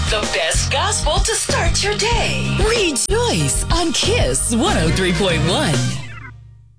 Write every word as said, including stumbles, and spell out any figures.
The best gospel to start your day. Rejoice on Kiss one oh three point one.